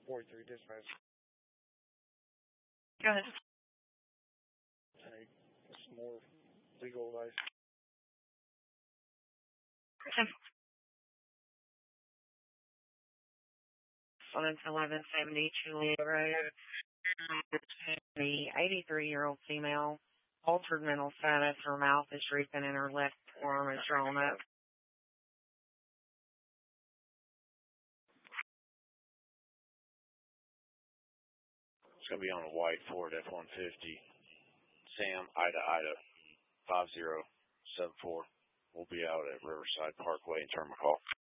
43 dispatch. Go ahead. Hey, some more legal advice. Okay. So it's 1170 Julia Road. The 83-year-old female, altered mental status. Her mouth is drooping and her left arm is drawn up. It's going to be on a white Ford F-150. Sam, Ida, 5074. We'll be out at Riverside Parkway in Termacall.